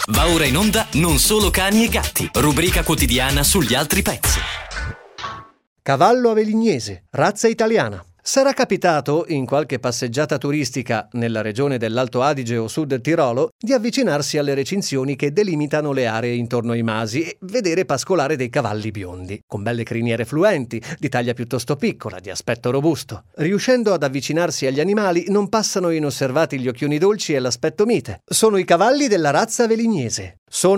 Va ora in onda Non solo cani e gatti, rubrica quotidiana sugli altri pezzi. Cavallo avelignese, razza italiana. Sarà capitato, in qualche passeggiata turistica nella regione dell'Alto Adige o Sud Tirolo, di avvicinarsi alle recinzioni che delimitano le aree intorno ai masi e vedere pascolare dei cavalli biondi, con belle criniere fluenti, di taglia piuttosto piccola, di aspetto robusto. Riuscendo ad avvicinarsi agli animali, non passano inosservati gli occhioni dolci e l'aspetto mite. Sono i cavalli della razza avelignese. Sono